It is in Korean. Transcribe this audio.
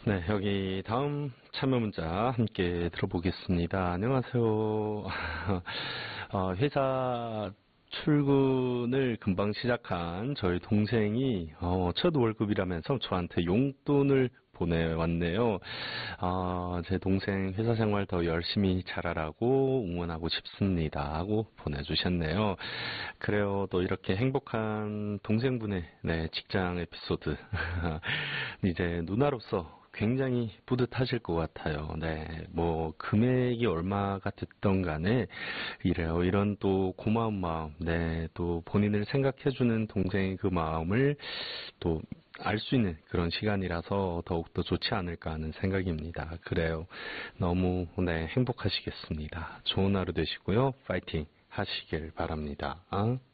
네, 여기 다음 참여 문자 함께 들어보겠습니다. 안녕하세요. 회사 출근을 금방 시작한 저희 동생이 첫 월급이라면서 저한테 용돈을 보내왔네요. 제 동생 회사 생활 더 열심히 잘하라고 응원하고 싶습니다 하고 보내주셨네요. 그래요. 또 이렇게 행복한 동생분의 직장 에피소드 이제 누나로서 굉장히 뿌듯하실 것 같아요. 네, 뭐 금액이 얼마가 됐던 간에 이래요. 이런 또 고마운 마음, 또 본인을 생각해주는 동생의 그 마음을 또 알 수 있는 그런 시간이라서 더욱더 좋지 않을까 하는 생각입니다. 그래요. 너무 행복하시겠습니다. 좋은 하루 되시고요. 파이팅 하시길 바랍니다.